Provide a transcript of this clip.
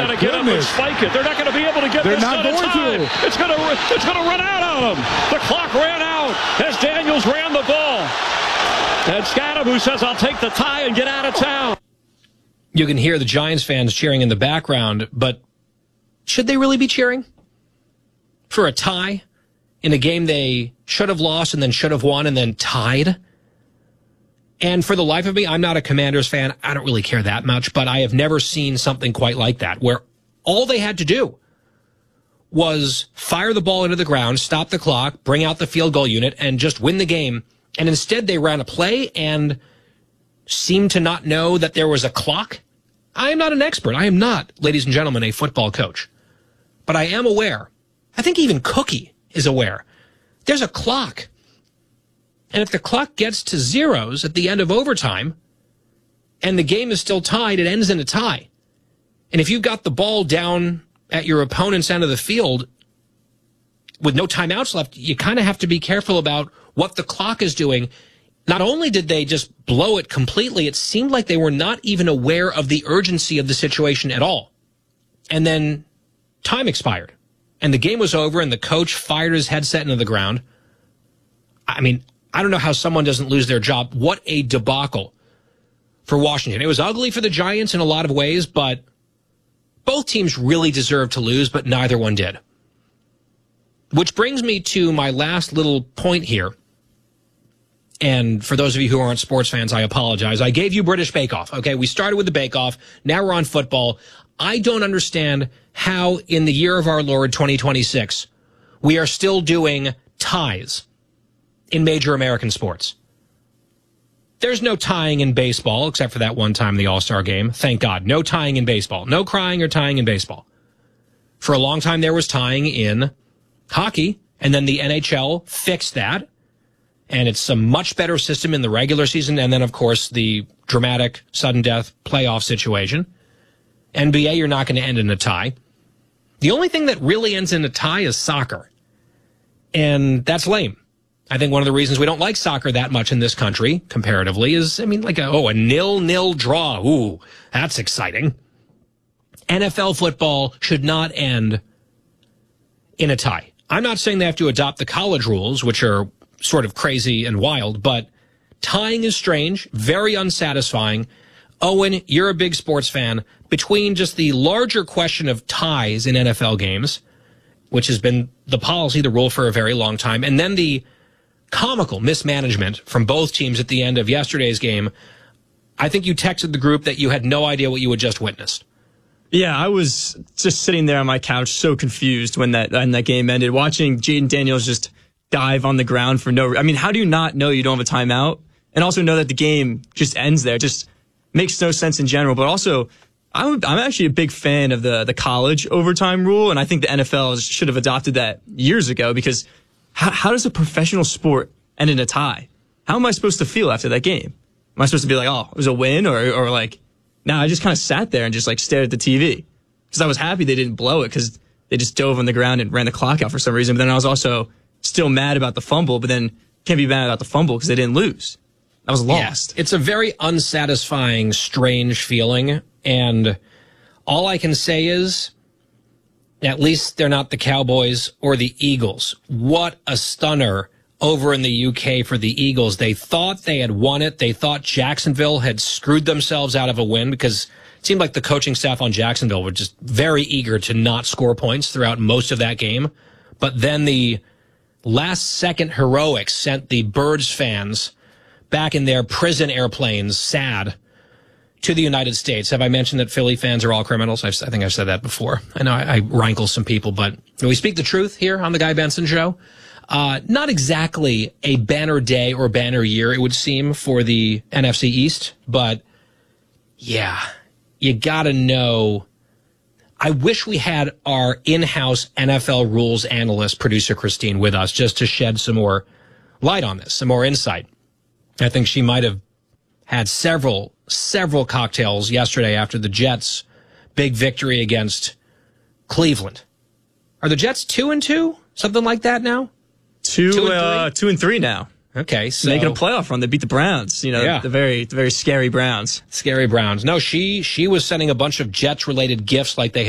going to get up and spike it. They're not going to be able to get this done in time. It's going to run out on them. The clock ran out as Daniels ran the ball. And Scadaboo says, I'll take the tie and get out of town. You can hear the Giants fans cheering in the background, but should they really be cheering for a tie in a game they should have lost and then should have won and then tied? And for the life of me, I'm not a Commanders fan. I don't really care that much, but I have never seen something quite like that, where all they had to do was fire the ball into the ground, stop the clock, bring out the field goal unit, and just win the game. And instead, they ran a play and seemed to not know that there was a clock. I am not an expert. I am not, ladies and gentlemen, a football coach. But I am aware. I think even Cookie is aware. There's a clock. And if the clock gets to zeros at the end of overtime and the game is still tied, it ends in a tie. And if you've got the ball down at your opponent's end of the field with no timeouts left, you kind of have to be careful about what the clock is doing. Not only did they just blow it completely, it seemed like they were not even aware of the urgency of the situation at all. And then time expired and the game was over and the coach fired his headset into the ground. I mean, I don't know how someone doesn't lose their job. What a debacle for Washington. It was ugly for the Giants in a lot of ways, but both teams really deserved to lose, but neither one did. Which brings me to my last little point here. And for those of you who aren't sports fans, I apologize. I gave you British Bake Off. Okay, we started with the Bake Off. Now we're on football. I don't understand how in the year of our Lord 2026, we are still doing ties in major American sports. There's no tying in baseball, except for that one time in the All-Star game. Thank God. No tying in baseball. No crying or tying in baseball. For a long time, there was tying in hockey, and then the NHL fixed that, and it's a much better system in the regular season, and then, of course, the dramatic sudden death playoff situation. NBA, you're not going to end in a tie. The only thing that really ends in a tie is soccer, and that's lame. I think one of the reasons we don't like soccer that much in this country, comparatively, is, I mean, like a 0-0 draw. Ooh, that's exciting. NFL football should not end in a tie. I'm not saying they have to adopt the college rules, which are sort of crazy and wild, but tying is strange, very unsatisfying. Owen, you're a big sports fan. Between just the larger question of ties in NFL games, which has been the policy, the rule for a very long time, and then the comical mismanagement from both teams at the end of yesterday's game, I think you texted the group that you had no idea what you had just witnessed. Yeah, I was just sitting there on my couch so confused when that game ended, watching Jaden Daniels just dive on the ground for no... I mean, how do you not know you don't have a timeout? And also know that the game just ends there. It just makes no sense in general. But also, I'm actually a big fan of the college overtime rule, and I think the NFL should have adopted that years ago, because how does a professional sport end in a tie? How am I supposed to feel after that game? Am I supposed to be like, oh, it was a win? Or like, nah, I just kind of sat there and just like stared at the TV. Because I was happy they didn't blow it, because they just dove on the ground and ran the clock out for some reason. But then I was also still mad about the fumble, but then can't be mad about the fumble because they didn't lose. I was lost. Yeah, it's a very unsatisfying, strange feeling. And all I can say is, at least they're not the Cowboys or the Eagles. What a stunner over in the UK for the Eagles. They thought they had won it. They thought Jacksonville had screwed themselves out of a win, because it seemed like the coaching staff on Jacksonville were just very eager to not score points throughout most of that game. But then the last-second heroics sent the Birds fans back in their prison airplanes, sad, to the United States. Have I mentioned that Philly fans are all criminals? I think I've said that before. I know I rankle some people, but we speak the truth here on the Guy Benson Show. Not exactly a banner day or banner year, it would seem, for the NFC East, but yeah, you gotta know. I wish we had our in-house NFL rules analyst, producer Christine, with us just to shed some more light on this, some more insight. I think she might have had several cocktails yesterday after the Jets' big victory against Cleveland. Are the Jets 2-2? Something like that now? 2-3 now. Okay, so making a playoff run. They beat the Browns. You know, yeah. the very scary Browns. Scary Browns. No, she was sending a bunch of Jets-related gifts like they